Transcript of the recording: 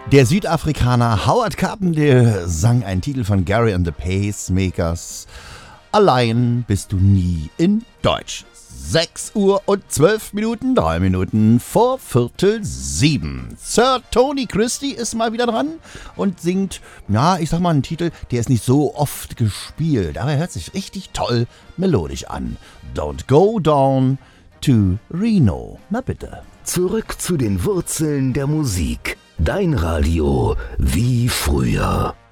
Der Südafrikaner Howard Carpendale sang einen Titel von Gary and the Pacemakers. Allein bist du nie in Deutsch. 6 Uhr und 12 Minuten, 3 Minuten vor 6:45. Sir Tony Christie ist mal wieder dran und singt, ja, ich sag mal einen Titel, der ist nicht so oft gespielt, aber er hört sich richtig toll melodisch an. Don't go down to Reno. Na bitte. Zurück zu den Wurzeln der Musik. Dein Radio wie früher.